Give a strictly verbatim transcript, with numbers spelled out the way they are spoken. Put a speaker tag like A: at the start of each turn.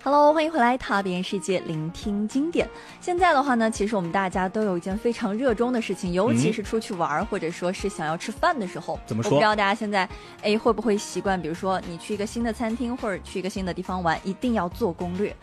A: Hello， 欢迎回来，踏遍世界，聆听经典。现在的话呢，其实我们大家都有一件非常热衷的事情，尤其是出去玩、嗯、或者说是想要吃饭的时候。
B: 怎么说？
A: 我不知道大家现在哎会不会习惯，比如说你去一个新的餐厅或者去一个新的地方玩，一定要做攻略。